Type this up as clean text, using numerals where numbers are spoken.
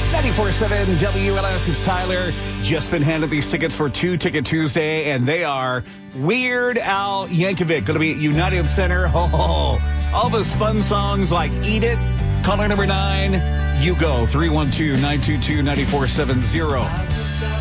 94.7 WLS, it's Tyler. Just been handed these tickets for Two Ticket Tuesday, and they are Weird Al Yankovic. Going to be at United Center. Oh, all of his fun songs like Eat It. Caller number 9, you go, 312-922-9470.